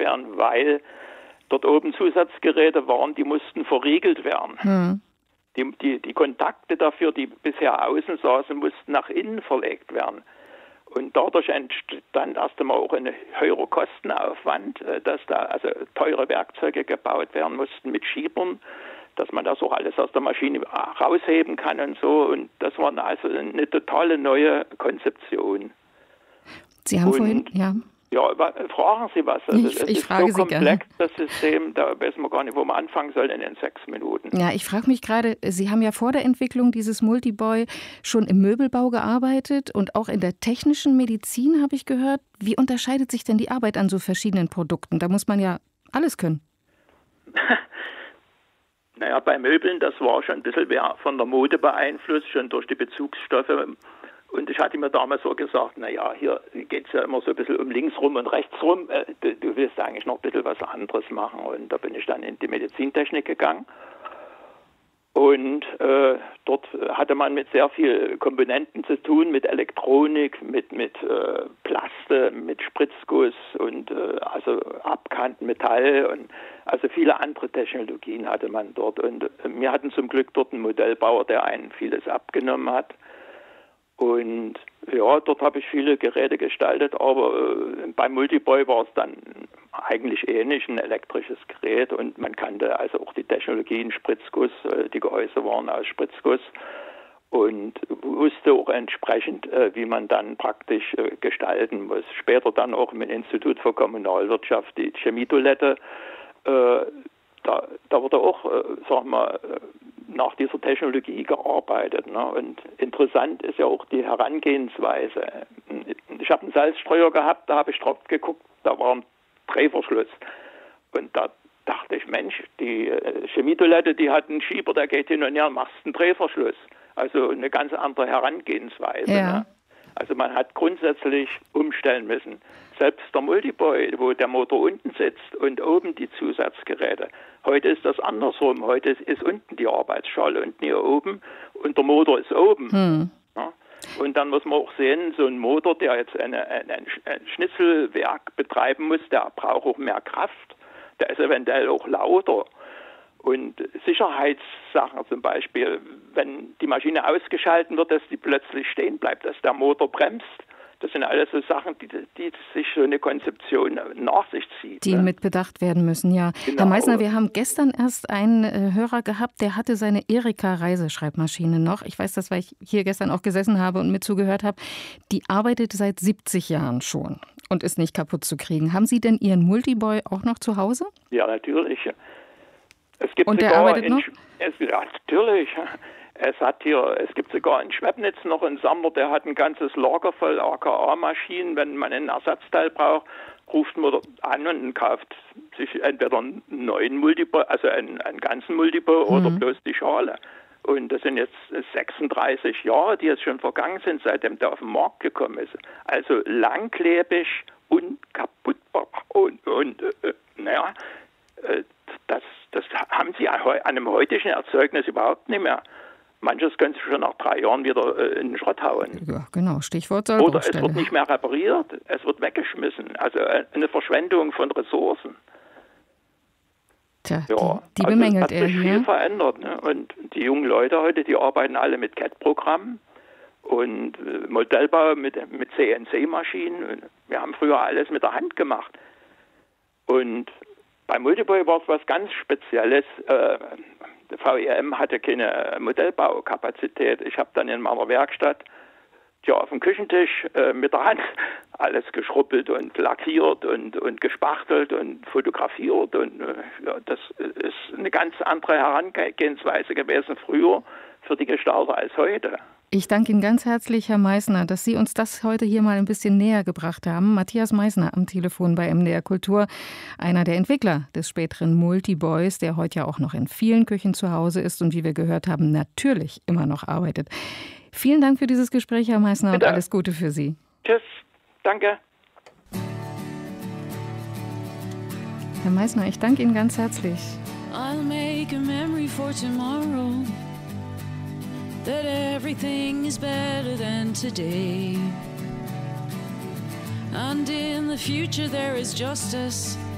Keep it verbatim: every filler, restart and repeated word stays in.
werden, weil dort oben Zusatzgeräte waren, die mussten verriegelt werden. Hm. Die, die, die Kontakte dafür, die bisher außen saßen, mussten nach innen verlegt werden. Und dadurch entstand erst einmal auch ein höherer Kostenaufwand, dass da also teure Werkzeuge gebaut werden mussten mit Schiebern, dass man das auch alles aus der Maschine rausheben kann und so. Und das war also eine totale neue Konzeption. Sie haben und, vorhin, ja. Ja, fragen Sie was. Also ich es ich ist frage so Sie komplex, gerne. das System, da wissen wir gar nicht, wo man anfangen soll in den sechs Minuten. Ja, ich frage mich gerade, Sie haben ja vor der Entwicklung dieses Multiboy schon im Möbelbau gearbeitet und auch in der technischen Medizin, habe ich gehört. Wie unterscheidet sich denn die Arbeit an so verschiedenen Produkten? Da muss man ja alles können. Naja, bei Möbeln, das war schon ein bisschen mehr von der Mode beeinflusst, schon durch die Bezugsstoffe. Und ich hatte mir damals so gesagt, naja, hier geht es ja immer so ein bisschen um links rum und rechts rum. Du, du willst eigentlich noch ein bisschen was anderes machen. Und da bin ich dann in die Medizintechnik gegangen. Und äh, dort hatte man mit sehr vielen Komponenten zu tun, mit Elektronik, mit, mit äh, Plaste, mit Spritzguss und äh, also Abkant, Metall und also viele andere Technologien hatte man dort. Und äh, wir hatten zum Glück dort einen Modellbauer, der einen vieles abgenommen hat. Und ja, dort habe ich viele Geräte gestaltet, aber äh, beim Multiboy war es dann eigentlich ähnlich, ein elektrisches Gerät und man kannte also auch die Technologien Spritzguss, äh, die Gehäuse waren aus Spritzguss und wusste auch entsprechend, äh, wie man dann praktisch äh, gestalten muss. Später dann auch im Institut für Kommunalwirtschaft die Chemietoilette, äh, da, da wurde auch, äh, sag mal, nach dieser Technologie gearbeitet. Ne? Und interessant ist ja auch die Herangehensweise. Ich habe einen Salzstreuer gehabt, da habe ich drauf geguckt, da war ein Drehverschluss. Und da dachte ich, Mensch, die Chemietoilette, die hat einen Schieber, der geht hin und her, machst einen Drehverschluss. Also eine ganz andere Herangehensweise. Ja. Ne? Also man hat grundsätzlich umstellen müssen. Selbst der Multiboy, wo der Motor unten sitzt und oben die Zusatzgeräte. Heute ist das andersrum. Heute ist, ist unten die Arbeitsschale und nie oben und der Motor ist oben. Hm. Ja? Und dann muss man auch sehen, so ein Motor, der jetzt eine, eine, ein Schnitzelwerk betreiben muss, der braucht auch mehr Kraft. Der ist eventuell auch lauter. Und Sicherheitssachen zum Beispiel, wenn die Maschine ausgeschaltet wird, dass die plötzlich stehen bleibt, dass der Motor bremst. Das sind alles so Sachen, die, die sich so eine Konzeption nach sich zieht. Die ne? mit bedacht werden müssen, ja. Genau. Herr Meissner, wir haben gestern erst einen äh, Hörer gehabt, der hatte seine Erika-Reiseschreibmaschine noch. Ich weiß das, weil ich hier gestern auch gesessen habe und mit zugehört habe. Die arbeitet seit siebzig Jahren schon und ist nicht kaputt zu kriegen. Haben Sie denn Ihren Multiboy auch noch zu Hause? Ja, natürlich. Es gibt und der sogar arbeitet in, noch? Es, ja, natürlich. Es hat hier, es gibt sogar in Schwebnitz noch einen Sammler, der hat ein ganzes Lager voll A K A-Maschinen. Wenn man einen Ersatzteil braucht, ruft man dort an und kauft sich entweder einen neuen Multiboy, also einen, einen ganzen Multiboy mhm. oder bloß die Schale. Und das sind jetzt sechsunddreißig Jahre, die jetzt schon vergangen sind, seitdem der auf den Markt gekommen ist. Also langlebig, unkaputtbar und, und äh, naja, äh, das, das haben sie an einem heutigen Erzeugnis überhaupt nicht mehr. Manches können sie schon nach drei Jahren wieder äh, in den Schrott hauen. Ja, genau, Stichwort Oder Sollbruchstelle. es wird nicht mehr repariert, es wird weggeschmissen. Also eine Verschwendung von Ressourcen. Tja, ja, die, die also bemängelt hat er sich hier. viel verändert. Ne? Und die jungen Leute heute, die arbeiten alle mit C A D-Programmen und äh, Modellbau mit, mit C N C-Maschinen. Wir haben früher alles mit der Hand gemacht. Und beim Multiboy war es was ganz Spezielles. Äh, der V E M hatte keine Modellbaukapazität. Ich habe dann in meiner Werkstatt ja, auf dem Küchentisch äh, mit der Hand alles geschrubbelt und lackiert und, und gespachtelt und fotografiert. Und äh, ja, das ist eine ganz andere Herangehensweise gewesen früher für die Gestalter als heute. Ich danke Ihnen ganz herzlich, Herr Meissner, dass Sie uns das heute hier mal ein bisschen näher gebracht haben. Matthias Meissner am Telefon bei M D R Kultur, einer der Entwickler des späteren Multiboys, der heute ja auch noch in vielen Küchen zu Hause ist und wie wir gehört haben, natürlich immer noch arbeitet. Vielen Dank für dieses Gespräch, Herr Meissner, Bitte. Und alles Gute für Sie. Tschüss, danke. Herr Meissner, ich danke Ihnen ganz herzlich. I'll make a memory for tomorrow. That everything is better than today. And in the future there is justice